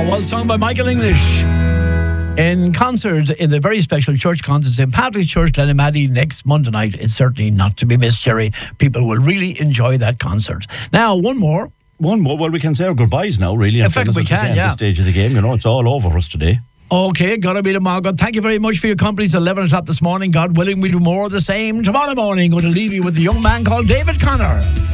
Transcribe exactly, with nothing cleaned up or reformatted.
well sung by Michael English. In concert in the very special church concert in Saint Patrick's Church, Glenamaddy, next Monday night. It's certainly not to be missed, Jerry. People will really enjoy that concert. Now, one more. One more. Well, we can say our goodbyes now, really. In fact, we can, yeah. At this stage of the game, you know, it's all over for us today. Okay, gotta be tomorrow. God, thank you very much for your company. It's eleven o'clock this morning. God willing, we do more of the same tomorrow morning. Going to leave you with a young man called David Connor.